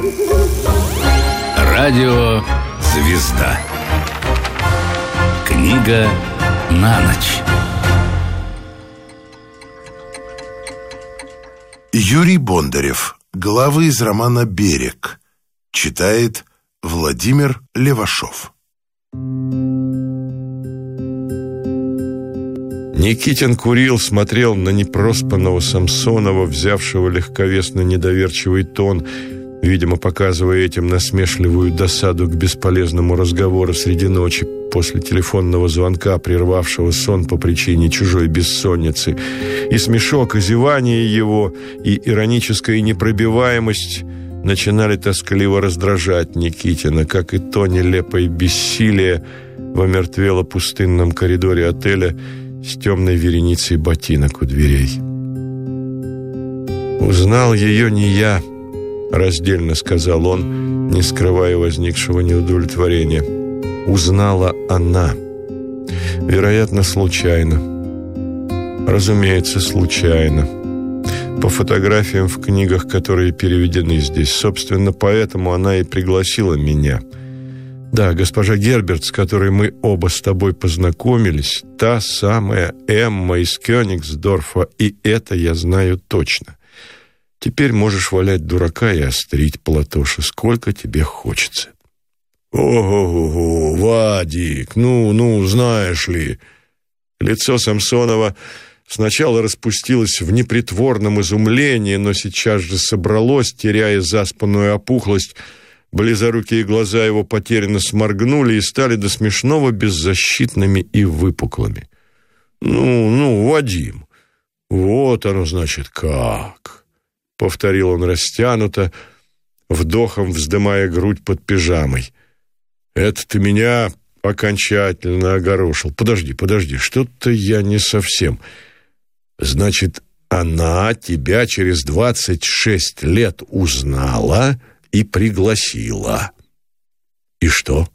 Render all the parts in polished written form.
Радио «Звезда». Книга на ночь. Юрий Бондарев. Главы из романа «Берег». Читает Владимир Левашов. Никитин курил, смотрел на непроспанного Самсонова, взявшего легковесно недоверчивый тон, видимо, показывая этим насмешливую досаду к бесполезному разговору среди ночи после телефонного звонка, прервавшего сон по причине чужой бессонницы. И смешок, и зевание его, и ироническая непробиваемость начинали тоскливо раздражать Никитина, как и то нелепое бессилие в омертвело-пустынном коридоре отеля с темной вереницей ботинок у дверей. «Узнал ее не я», — раздельно сказал он, не скрывая возникшего неудовлетворения. «Узнала она. Вероятно, случайно. Разумеется, случайно. По фотографиям в книгах, которые переведены здесь. Собственно, поэтому она и пригласила меня. Да, госпожа Герберт, с которой мы оба с тобой познакомились, та самая Эмма из Кёнигсдорфа, и это я знаю точно. Теперь можешь валять дурака и острить, Платоша, сколько тебе хочется». «Ого-го, Вадик, ну, знаешь ли...» Лицо Самсонова сначала распустилось в непритворном изумлении, но сейчас же собралось, теряя заспанную опухлость. Близорукие глаза его потерянно сморгнули и стали до смешного беззащитными и выпуклыми. «Ну, Вадим, вот оно, значит, как!» — повторил он растянуто, вдохом вздымая грудь под пижамой. «Это ты меня окончательно огорошил. Подожди, что-то я не совсем. Значит, она тебя через 26 лет узнала и пригласила. И что?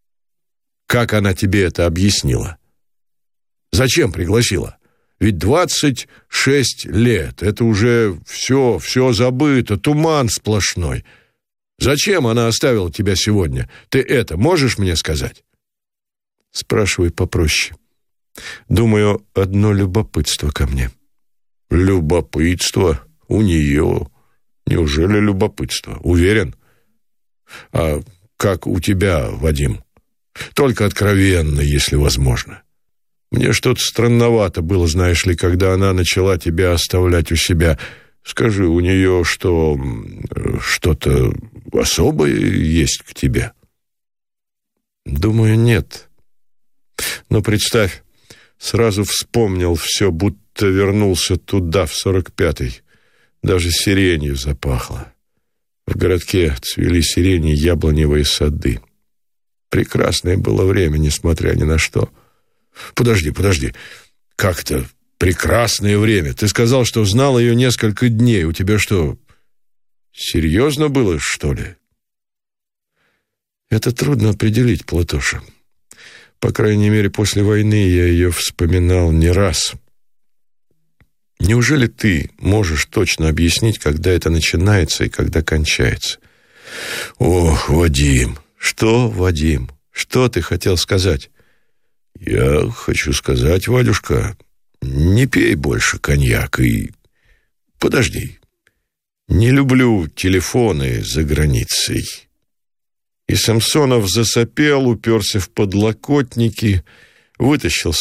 Как она тебе это объяснила? Зачем пригласила? Ведь 26 лет — это уже все забыто, туман сплошной. Зачем она оставила тебя сегодня? Ты это можешь мне сказать?» «Спрашивай попроще. Думаю, одно любопытство ко мне». «Любопытство? У нее? Неужели любопытство? Уверен? А как у тебя, Вадим? Только откровенно, если возможно. Мне что-то странновато было, знаешь ли, когда она начала тебя оставлять у себя. Скажи, у нее что-то особое есть к тебе?» «Думаю, нет. Но представь, сразу вспомнил все, будто вернулся туда, в 45-й. Даже сиренью запахло. В городке цвели сирени, яблоневые сады. Прекрасное было время, несмотря ни на что». Подожди. Как-то прекрасное время. Ты сказал, что знал ее несколько дней. У тебя что, серьезно было, что ли? Это трудно определить, Платоша. По крайней мере, после войны я ее вспоминал не раз. Неужели ты можешь точно объяснить, когда это начинается и когда кончается? Ох, Вадим. Что, Вадим? Что ты хотел сказать? Я хочу сказать, Вадюшка, не пей больше коньяк и... Подожди. Не люблю телефоны за границей. И Самсонов засопел, уперся в подлокотники, вытащил